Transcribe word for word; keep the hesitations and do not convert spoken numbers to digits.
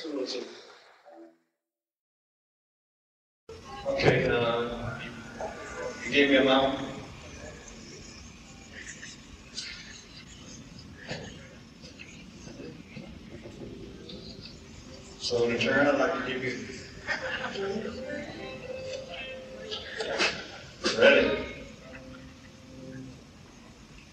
Okay, uh, you gave me a amount. So in return, I'd like to give you